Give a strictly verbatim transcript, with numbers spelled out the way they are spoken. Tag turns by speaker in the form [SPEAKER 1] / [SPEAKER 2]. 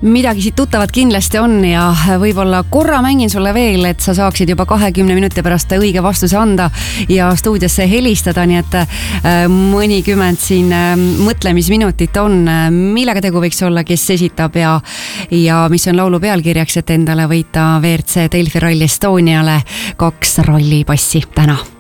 [SPEAKER 1] midagi siit tuttavat kindlasti on ja võib-olla korra mängin sulle veel, et sa saaksid juba kahekümne minuti pärast õige vastuse anda ja stuudiosse helistada, nii et mõnikümmend siin mõtlemisminutit on, millega tegu võiks olla, kes esitab ja, ja mis on laulu pealkirjaks, et endale võita V R C Delfi Rally Estoniale kaks rallipassi täna.